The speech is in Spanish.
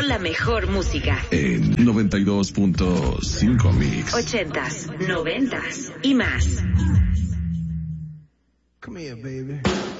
Solo la mejor música. En 92.5 Mix. 80s, 90s y más. Come here, baby.